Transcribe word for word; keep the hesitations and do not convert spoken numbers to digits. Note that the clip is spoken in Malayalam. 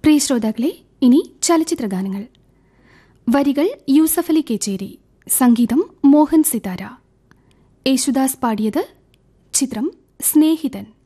പ്രിയ ശ്രോതാക്കളെ, ഇനി ചലച്ചിത്ര ഗാനങ്ങൾ. വരികൾ യൂസഫലി കേച്ചേരി, സംഗീതം മോഹൻ സിതാര. യേശുദാസ് പാടിയത്. ചിത്രം സ്നേഹിതൻ.